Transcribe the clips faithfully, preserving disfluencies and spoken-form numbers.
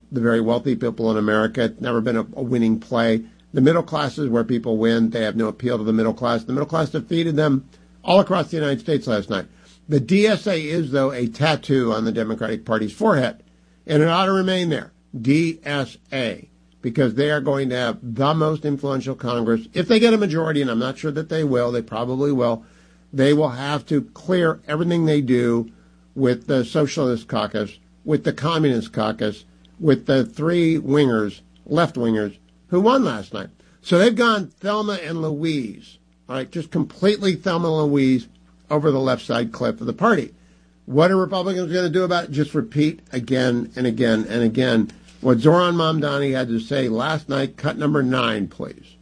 the very wealthy people in America. It's never been a, a winning play. The middle class is where people win. They have no appeal to the middle class. The middle class defeated them all across the United States last night. The D S A is, though, a tattoo on the Democratic Party's forehead, and it ought to remain there, D S A, because they are going to have the most influential Congress. If they get a majority, and I'm not sure that they will, they probably will, they will have to clear everything they do with the Socialist Caucus, with the Communist Caucus, with the three wingers, left-wingers, who won last night. So they've gone Thelma and Louise, all right, just completely Thelma and Louise over the left side cliff of the party. What are Republicans going to do about it? Just repeat again and again and again what Zoran Mamdani had to say last night. Cut number nine, please.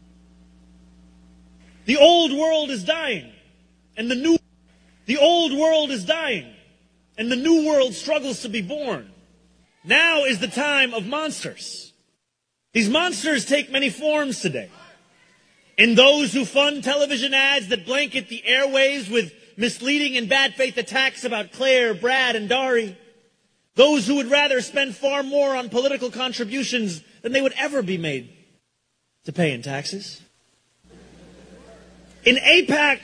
The old world is dying, and the new the old world is dying, and the new world struggles to be born. Now is the time of monsters. These monsters take many forms today. In those who fund television ads that blanket the airwaves with misleading and bad faith attacks about Claire, Brad, and Dari. Those who would rather spend far more on political contributions than they would ever be made to pay in taxes. In AIPAC.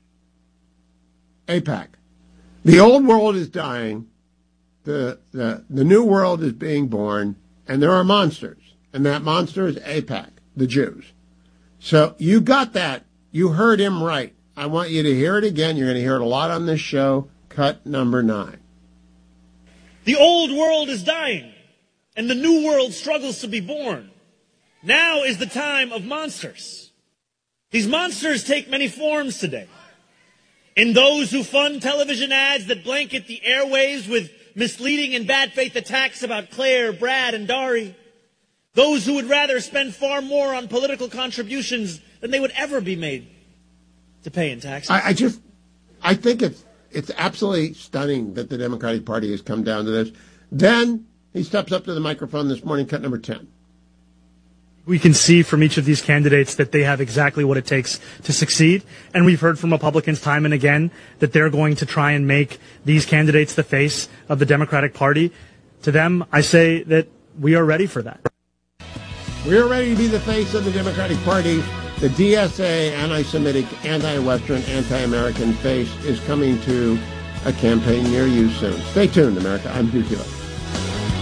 AIPAC. The old world is dying. The, the, the new world is being born. And there are monsters. And that monster is AIPAC, the Jews. So you got that. You heard him right. I want you to hear it again. You're going to hear it a lot on this show. Cut number nine. The old world is dying, and the new world struggles to be born. Now is the time of monsters. These monsters take many forms today. In those who fund television ads that blanket the airwaves with misleading and bad faith attacks about Claire, Brad, and Dari. Those who would rather spend far more on political contributions than they would ever be made to pay in taxes. I, I just, I think it's it's absolutely stunning that the Democratic Party has come down to this. Then he steps up to the microphone this morning, cut number ten. We can see from each of these candidates that they have exactly what it takes to succeed. And we've heard from Republicans time and again that they're going to try and make these candidates the face of the Democratic Party. To them, I say that we are ready for that. We are ready to be the face of the Democratic Party. The D S A, anti-Semitic, anti-Western, anti-American face is coming to a campaign near you soon. Stay tuned, America. I'm Hugh Hewitt.